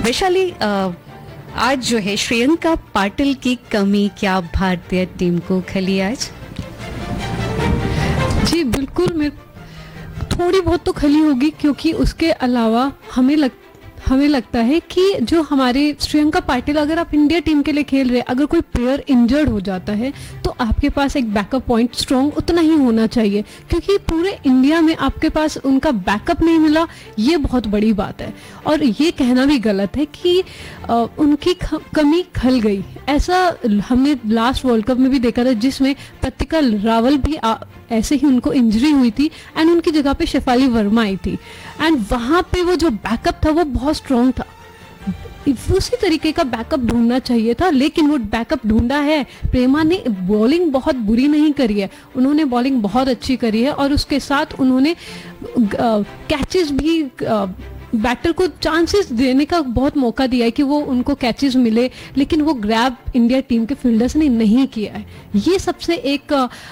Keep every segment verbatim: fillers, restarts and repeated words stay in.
वैशाली, आज जो है श्रेयंका पाटिल की कमी क्या भारतीय टीम को खली आज? जी बिल्कुल, मैं थोड़ी बहुत तो खली होगी, क्योंकि उसके अलावा हमें लग हमें लगता है कि जो हमारे श्रेयंका पाटिल, अगर आप इंडिया टीम के लिए खेल रहे हैं, अगर कोई प्लेयर इंजर्ड हो जाता है तो आपके पास एक बैकअप पॉइंट स्ट्रॉन्ग उतना ही होना चाहिए, क्योंकि पूरे इंडिया में आपके पास उनका बैकअप नहीं मिला, ये बहुत बड़ी बात है। और ये कहना भी गलत है कि आ, उनकी ख, कमी खल गई। ऐसा हमने लास्ट वर्ल्ड कप में भी देखा था, जिसमें प्रतिका रावल भी आ, ऐसे ही उनको इंजरी हुई थी एंड उनकी जगह पे शेफाली वर्मा आई थी, एंड वहां पे वो जो बैकअप था वो बहुत स्ट्रॉन्ग था। उसी तरीके का बैकअप ढूंढना चाहिए था, लेकिन वो बैकअप ढूंढा है। प्रेमा ने बॉलिंग बहुत बुरी नहीं करी है, उन्होंने बॉलिंग बहुत अच्छी करी है, और उसके साथ उन्होंने कैचेस भी, बैटर को चांसेस देने का बहुत मौका दिया है कि वो उनको कैचेस मिले, लेकिन वो ग्रैब इंडिया टीम के फील्डर्स ने नहीं किया है। ये सबसे एक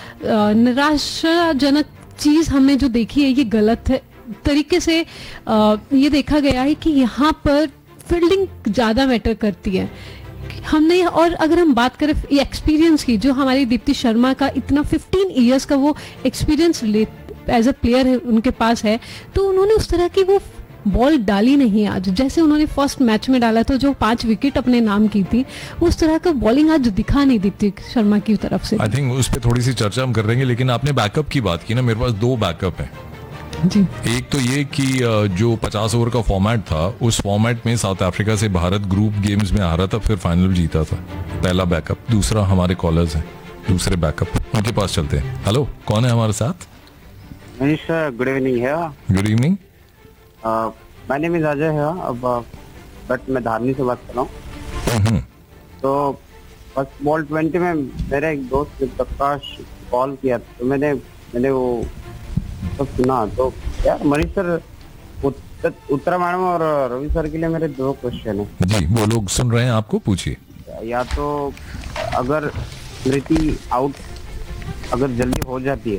निराशाजनक चीज़ हमने जो देखी है, ये गलत है तरीके से आ, ये देखा गया है कि यहाँ पर फील्डिंग ज़्यादा मैटर करती है हमने। और अगर हम बात करें एक्सपीरियंस की, जो हमारी दीप्ति शर्मा का इतना फिफ्टीन इयर्स का वो एक्सपीरियंस ले एज अ प्लेयर है उनके पास है, तो उन्होंने उस तरह की वो बॉल डाली नहीं आज, जैसे उन्होंने फर्स्ट मैच में डाला था जो पांच विकेट अपने नाम की थी, उस तरह का बॉलिंग आज दिखा नहीं दीप्ति शर्मा की तरफ से। आई थिंक उस पर थोड़ी सी चर्चा हम कर देंगे, लेकिन आपने बैकअप की बात की ना, मेरे पास दो बैकअप है जी। एक तो ये कि जो पचास ओवर का फॉर्मेट था, उस फॉर्मेट में साउथ अफ्रीका से भारत ग्रुप गेम्स में हारा था, फिर फाइनल जीता था। पहला बैकअप। दूसरा, हमारे कॉलर्स हैं, दूसरे बैकअप उनके पास चलते हैं। हेलो, कौन है हमारे साथ? गुड इवनिंग है। Good evening. My name is Ajay है, अब बट मैं धारनी से बात कर रहा हूँ। तो फर्स्ट बॉल ट्वेंटी में मेरा एक दोस्त प्रकाश कॉल किया, तो मैंने मैंने वो सब सुना। तो यार मनीष सर, उत्तर, उत्तरा मैडम और रवि सर के लिए मेरे दो क्वेश्चन है जी। वो लोग सुन रहे हैं, आपको पूछिए। या तो अगर स्मृति आउट अगर जल्दी हो जाती है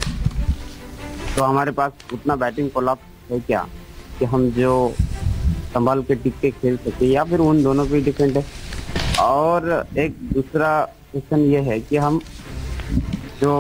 तो हमारे पास उतना बैटिंग कोलैप्स है क्या कि हम जो संभाल के टिक के खेल सके, या फिर उन दोनों पे डिपेंड है। और एक दूसरा क्वेश्चन ये है कि हम जो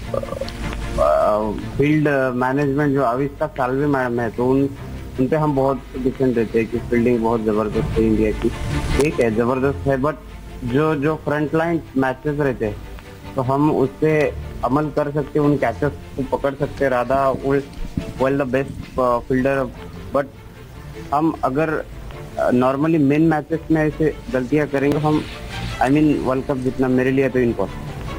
फील्ड मैनेजमेंट जो अविष्का साल्वे मैडम है, तो उन उन पे हम बहुत डिपेंड रहते हैं कि फील्डिंग बहुत जबरदस्त है इंडिया की। ठीक है, जबरदस्त है, बट जो जो फ्रंट लाइन मैचेस रहते हैं तो हम उससे अमल कर सकते हैं, उन कैचेस को पकड़ सकते हैं। Radha well the best fielder, but हम अगर नॉर्मली मेन मैचेस में ऐसे गलतियां करेंगे, हम आई मीन वर्ल्ड कप जितना मेरे लिए तो इम्पॉसिबल।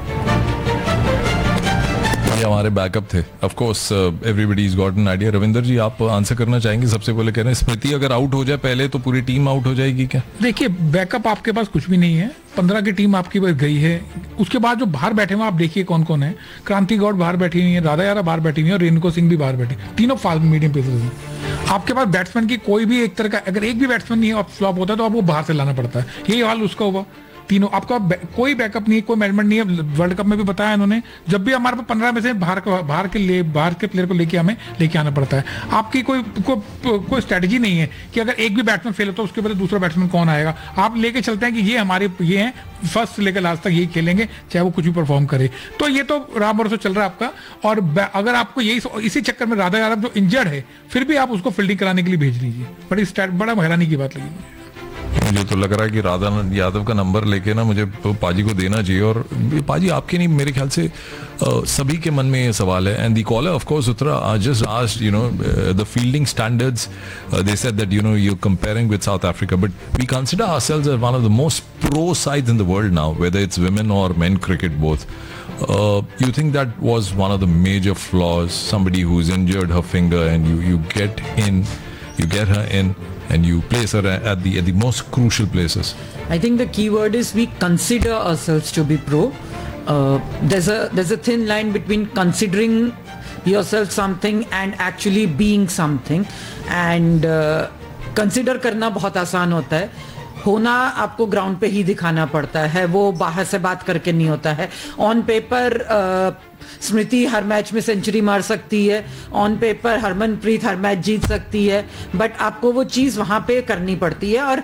ये हमारे बैकअप थे। Of course everybody is got an idea. Ravinder जी, आप आंसर करना चाहेंगे? सबसे पहले कह रहे हैं स्मृति अगर आउट हो जाए पहले तो पूरी टीम आउट हो जाएगी क्या? देखिए, बैकअप आपके पास कुछ भी नहीं है। पंद्रह की टीम आपकी बस गई है। उसके बाद जो बाहर बैठे हुए आप देखिए कौन कौन है। क्रांति गौड़ बाहर बैठी हुई है, राधा यारा बाहर बैठी हुई है, और रेनको सिंह भी बाहर बैठी, तीनों फास्ट मीडियम पेसर्स हैं। आपके पास बैट्समैन की कोई भी एक तरह का, अगर एक भी बैट्समैन नहीं है और फ्लॉप होता है तो आपको बाहर से लाना पड़ता है। यही हाल उसका हुआ। तीनों आपका कोई बैकअप नहीं है, कोई मैनेजमेंट नहीं है। वर्ल्ड कप में भी बताया इन्होंने, जब भी हमारे पास पंद्रह में से बाहर बाहर के ले बाहर के प्लेयर को लेके हमें लेके आना पड़ता है। आपकी कोई को, कोई स्ट्रेटजी नहीं है कि अगर एक भी बैट्समैन फेल होता है उसके बाद दूसरा बैट्समैन कौन आएगा। आप लेके चलते हैं कि ये हमारे ये हैं, फर्स्ट से लेकर लास्ट तक यही खेलेंगे, चाहे वो कुछ भी परफॉर्म करे। तो ये तो राम भरोसे चल रहा है आपका। और अगर आपको यही इसी चक्कर में राधा यादव जो इंजर्ड है, फिर भी आप उसको फील्डिंग कराने के लिए भेज लीजिए। बड़ी बड़ा हैरानी की बात लगी मुझे। मुझे तो लग रहा है कि राधा यादव का नंबर लेके ना मुझे पाजी को देना चाहिए। और पाजी, आपके नहीं, मेरे ख्याल से uh, सभी के मन में ये सवाल है। And the collar of course Uttara just asked, you know, the fielding standards, they said that, you know, you comparing with south Africa, but we consider ourselves as one of the most pro sides in the world now, whether it's women और main cricket both. Uh, you think that was one of the major flaws? Somebody who's injured her finger, and you you get in, you get her in, and you place her at the at the most crucial places. I think the key word is we consider ourselves to be pro. Uh, there's a there's a thin line between considering yourself something and actually being something. And uh, consider करना बहुत आसान होता है, होना आपको ground पे ही दिखाना पड़ता है, वो बाहर से बात करके नहीं होता है। On paper Smriti her match में सेंचुरी मार सकती है, on paper Harmanpreet her match जीत सकती है, बट आपको वो चीज़ वहाँ पे करनी पड़ती है। और